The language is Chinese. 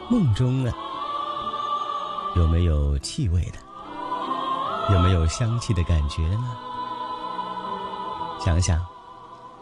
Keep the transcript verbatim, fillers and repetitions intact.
梦中啊，有没有气味的？有没有香气的感觉呢？想想